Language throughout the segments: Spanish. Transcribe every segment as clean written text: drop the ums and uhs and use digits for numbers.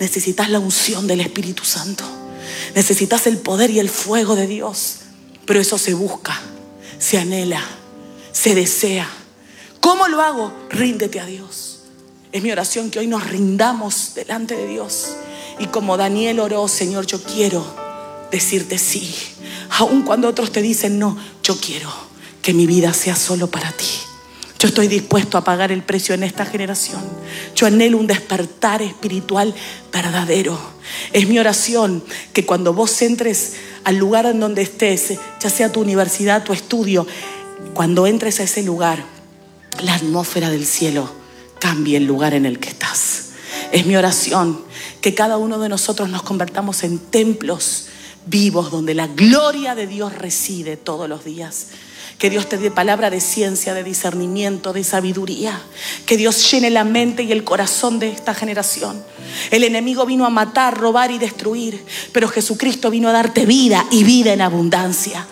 necesitas la unción del Espíritu Santo. Necesitas el poder y el fuego de Dios. Pero eso se busca, se anhela, se desea. ¿Cómo lo hago? Ríndete a Dios. Es mi oración que hoy nos rindamos delante de Dios. Y como Daniel oró, Señor, yo quiero decirte sí. Aun cuando otros te dicen no, yo quiero que mi vida sea solo para ti. Yo estoy dispuesto a pagar el precio en esta generación. Yo anhelo un despertar espiritual verdadero. Es mi oración que cuando vos entres al lugar en donde estés, ya sea tu universidad, tu estudio, cuando entres a ese lugar, la atmósfera del cielo cambie el lugar en el que estás. Es mi oración que cada uno de nosotros nos convertamos en templos vivos donde la gloria de Dios reside todos los días. Que Dios te dé palabra de ciencia, de discernimiento, de sabiduría. Que Dios llene la mente y el corazón de esta generación. El enemigo vino a matar, robar y destruir, pero Jesucristo vino a darte vida y vida en abundancia.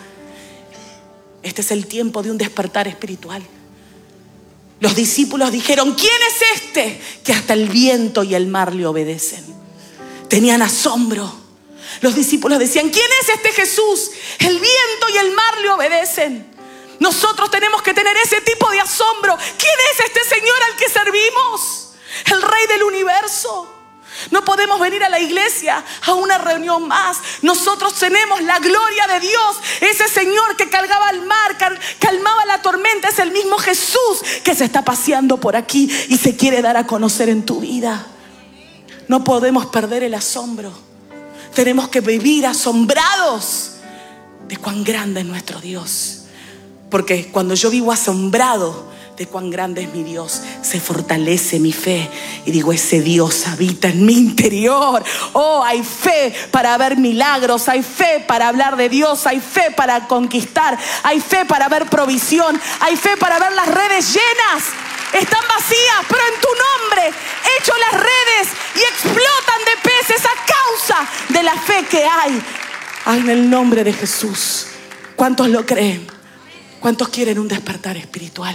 Este es el tiempo de un despertar espiritual. Los discípulos dijeron: ¿quién es este que hasta el viento y el mar le obedecen? Tenían asombro. Los discípulos decían: ¿quién es este Jesús? El viento y el mar le obedecen. Nosotros tenemos que tener ese tipo de asombro. ¿Quién es este Señor al que servimos? El Rey del universo. No podemos venir a la iglesia a una reunión más. Nosotros tenemos la gloria de Dios. Ese Señor que calmaba el mar, calmaba la tormenta, es el mismo Jesús que se está paseando por aquí y se quiere dar a conocer en tu vida. No podemos perder el asombro. Tenemos que vivir asombrados de cuán grande es nuestro Dios. Porque cuando yo vivo asombrado de cuán grande es mi Dios, se fortalece mi fe. Y digo: ese Dios habita en mi interior. Oh, hay fe para ver milagros, hay fe para hablar de Dios, hay fe para conquistar, hay fe para ver provisión, hay fe para ver las redes llenas. Están vacías, pero en tu nombre echo las redes y explotan de peces a causa de la fe que hay. En el nombre de Jesús. ¿Cuántos lo creen? ¿Cuántos quieren un despertar espiritual?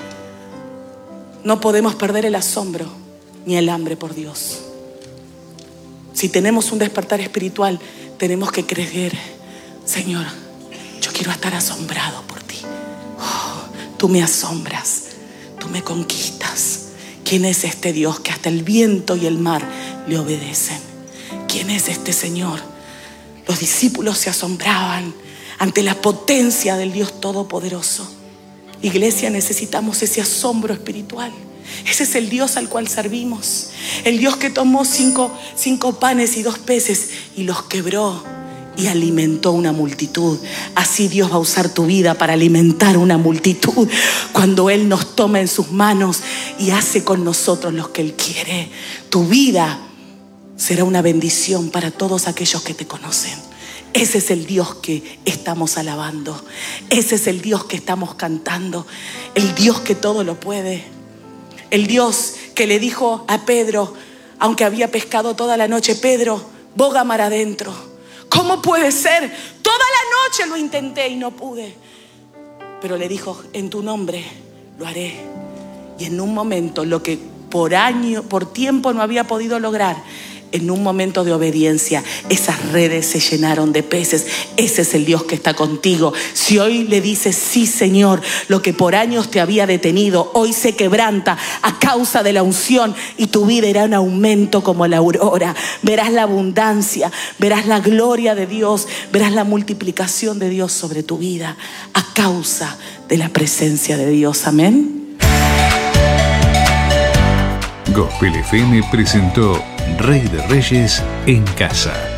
No podemos perder el asombro ni el hambre por Dios. Si tenemos un despertar espiritual, tenemos que creer: Señor, yo quiero estar asombrado por ti. Tú me asombras, tú me conquistas. ¿Quién es este Dios que hasta el viento y el mar le obedecen? ¿Quién es este Señor? Los discípulos se asombraban ante la potencia del Dios Todopoderoso. Iglesia, necesitamos ese asombro espiritual. Ese es el Dios al cual servimos. El Dios que tomó cinco panes y 2 peces y los quebró y alimentó una multitud. Así Dios va a usar tu vida para alimentar una multitud. Cuando Él nos toma en sus manos y hace con nosotros lo que Él quiere, tu vida será una bendición para todos aquellos que te conocen. Ese es el Dios que estamos alabando. Ese es el Dios que estamos cantando. El Dios que todo lo puede. El Dios que le dijo a Pedro, aunque había pescado toda la noche: Pedro, boga mar adentro. ¿Cómo puede ser? Toda la noche lo intenté y no pude. Pero le dijo: en tu nombre lo haré. Y en un momento, lo que por tiempo no había podido lograr, en un momento de obediencia, esas redes se llenaron de peces. Ese es el Dios que está contigo. Si hoy le dices: sí, Señor, lo que por años te había detenido, hoy se quebranta a causa de la unción y tu vida irá en aumento como la aurora. Verás la abundancia, verás la gloria de Dios, verás la multiplicación de Dios sobre tu vida a causa de la presencia de Dios. Amén. Gospel FM presentó Rey de Reyes en Casa.